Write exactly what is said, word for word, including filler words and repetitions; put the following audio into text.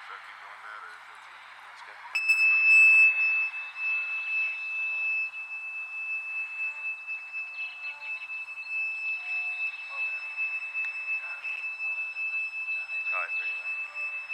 Should I keep doing that, or is it too? That's good. Probably pretty loud.